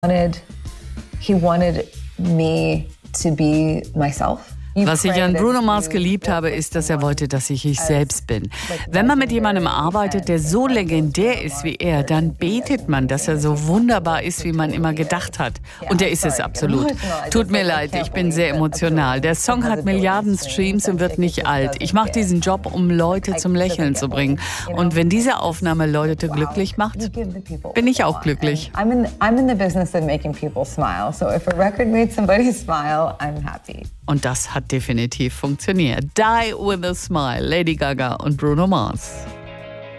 He wanted me to be myself. Was ich an Bruno Mars geliebt habe, ist, dass er wollte, dass ich selbst bin. Wenn man mit jemandem arbeitet, der so legendär ist wie er, dann betet man, dass er so wunderbar ist, wie man immer gedacht hat. Und er ist es absolut. Tut mir leid, ich bin sehr emotional. Der Song hat Milliarden Streams und wird nicht alt. Ich mache diesen Job, um Leute zum Lächeln zu bringen. Und wenn diese Aufnahme Leute glücklich macht, bin ich auch glücklich. I'm in the business of making people smile. So if a record made somebody smile, I'm happy. Und das hat definitiv funktioniert. Die with a Smile, Lady Gaga und Bruno Mars.